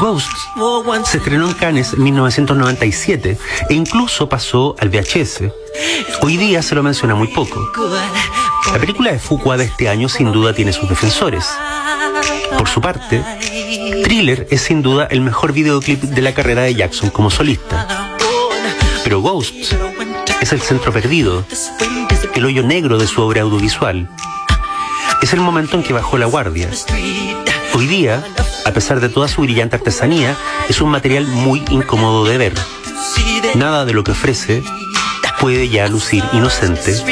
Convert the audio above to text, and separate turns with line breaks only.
Ghost se estrenó en Cannes en 1997 e incluso pasó al VHS. Hoy día se lo menciona muy poco. La película de Fuqua de este año sin duda tiene sus defensores. Por su parte, Thriller es sin duda el mejor videoclip de la carrera de Jackson como solista. Pero Ghost es el centro perdido, el hoyo negro de su obra audiovisual. Es el momento en que bajó la guardia. Hoy día, a pesar de toda su brillante artesanía, es un material muy incómodo de ver. Nada de lo que ofrece puede ya lucir inocente